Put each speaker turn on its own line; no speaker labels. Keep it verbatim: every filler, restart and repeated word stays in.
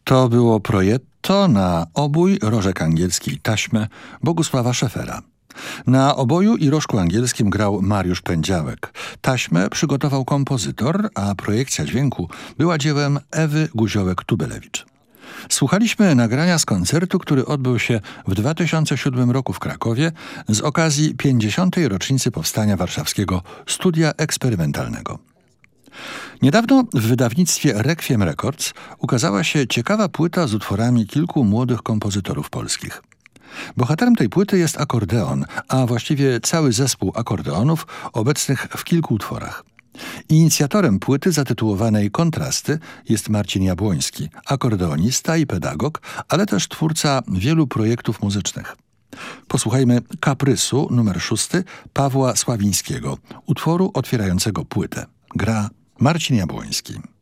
To było proietto na obój, rożek angielski i taśmę Bogusława Szefera. Na oboju i rożku angielskim grał Mariusz Pędziałek. Taśmę przygotował kompozytor, a projekcja dźwięku była dziełem Ewy Guziołek-Tubelewicz. Słuchaliśmy nagrania z koncertu, który odbył się w dwa tysiące siódmym roku w Krakowie z okazji pięćdziesiątej rocznicy powstania warszawskiego Studia Eksperymentalnego. Niedawno w wydawnictwie Requiem Records ukazała się ciekawa płyta z utworami kilku młodych kompozytorów polskich. Bohaterem tej płyty jest akordeon, a właściwie cały zespół akordeonów obecnych w kilku utworach. Inicjatorem płyty zatytułowanej Kontrasty jest Marcin Jabłoński, akordeonista i pedagog, ale też twórca wielu projektów muzycznych. Posłuchajmy Kaprysu numer szósty Pawła Sławińskiego, utworu otwierającego płytę. Gra Marcin Jabłoński.